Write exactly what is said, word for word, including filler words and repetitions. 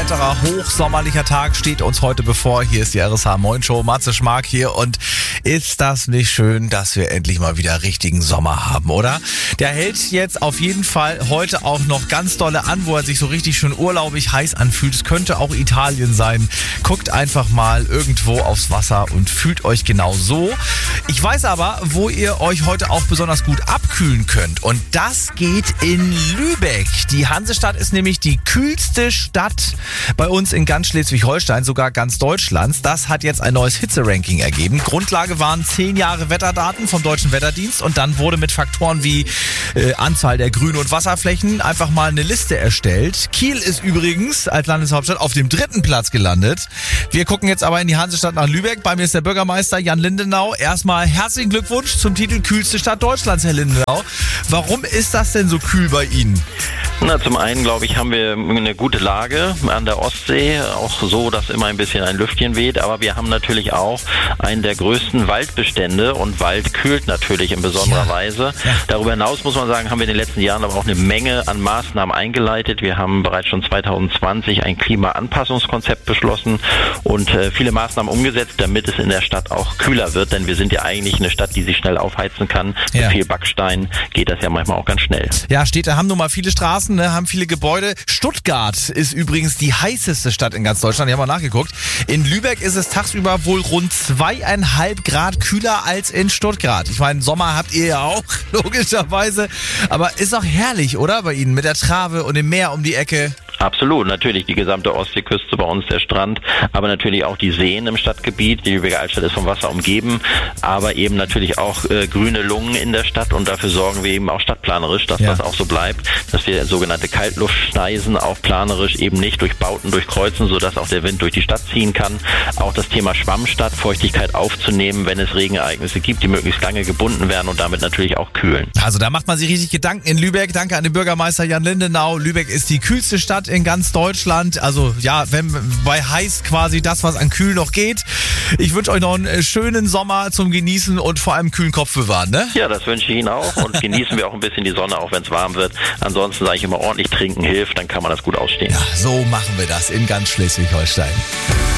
weiterer hochsommerlicher Tag steht uns heute bevor. Hier ist die R S H Moin Show. Matze Schmark hier. Und ist das nicht schön, dass wir endlich mal wieder richtigen Sommer haben, oder? Der hält jetzt auf jeden Fall heute auch noch ganz dolle an, wo er sich so richtig schön urlaubig heiß anfühlt. Es könnte auch Italien sein. Guckt einfach mal irgendwo aufs Wasser und fühlt euch genau so. Ich weiß aber, wo ihr euch heute auch besonders gut abkühlen könnt. Und das geht in Lübeck. Die Hansestadt ist nämlich die kühlste Stadt bei uns in ganz Schleswig-Holstein, sogar ganz Deutschlands. Das hat jetzt ein neues Hitze-Ranking ergeben. Grundlage waren zehn Jahre Wetterdaten vom Deutschen Wetterdienst und dann wurde mit Faktoren wie äh, Anzahl der Grün- und Wasserflächen einfach mal eine Liste erstellt. Kiel ist übrigens als Landeshauptstadt auf dem dritten Platz gelandet. Wir gucken jetzt aber in die Hansestadt nach Lübeck. Bei mir ist der Bürgermeister Jan Lindenau. Erstmal herzlichen Glückwunsch zum Titel kühlste Stadt Deutschlands, Herr Lindenau. Warum ist das denn so kühl bei Ihnen? Na, zum einen, glaube ich, haben wir eine gute Lage an der Ostsee, auch so, dass immer ein bisschen ein Lüftchen weht, aber wir haben natürlich auch einen der größten Waldbestände und Wald kühlt natürlich in besonderer ja. Weise. Ja. Darüber hinaus muss man sagen, haben wir in den letzten Jahren aber auch eine Menge an Maßnahmen eingeleitet. Wir haben bereits schon zwanzig zwanzig ein Klimaanpassungskonzept beschlossen und äh, viele Maßnahmen umgesetzt, damit es in der Stadt auch kühler wird, denn wir sind ja eigentlich eine Stadt, die sich schnell aufheizen kann. Ja. Mit viel Backstein geht das ja manchmal auch ganz schnell. Ja, Städte haben nun mal viele Straßen, ne, haben viele Gebäude. Stuttgart ist übrigens die heißeste Stadt in ganz Deutschland. Ich habe mal nachgeguckt. In Lübeck ist es tagsüber wohl rund zweieinhalb Grad kühler als in Stuttgart. Ich meine, Sommer habt ihr ja auch, logischerweise. Aber ist auch herrlich, oder? Bei Ihnen mit der Trave und dem Meer um die Ecke. Absolut, natürlich die gesamte Ostseeküste, bei uns der Strand, aber natürlich auch die Seen im Stadtgebiet. Die Lübecker Altstadt ist vom Wasser umgeben, aber eben natürlich auch äh, grüne Lungen in der Stadt und dafür sorgen wir eben auch stadtplanerisch, dass ja. das auch so bleibt, dass wir sogenannte Kaltluftschneisen auch planerisch eben nicht durch Bauten durchkreuzen, sodass auch der Wind durch die Stadt ziehen kann. Auch das Thema Schwammstadt, Feuchtigkeit aufzunehmen, wenn es Regenereignisse gibt, die möglichst lange gebunden werden und damit natürlich auch kühlen. Also da macht man sich richtig Gedanken in Lübeck. Danke an den Bürgermeister Jan Lindenau. Lübeck ist die kühlste Stadt in ganz Deutschland. Also ja, wenn bei heiß quasi das, was an kühl noch geht. Ich wünsche euch noch einen schönen Sommer zum Genießen und vor allem kühlen Kopf bewahren, ne? Ja, das wünsche ich Ihnen auch und genießen wir auch ein bisschen die Sonne, auch wenn es warm wird. Ansonsten sage ich immer, ordentlich trinken hilft, dann kann man das gut ausstehen. Ja, so machen wir das in ganz Schleswig-Holstein.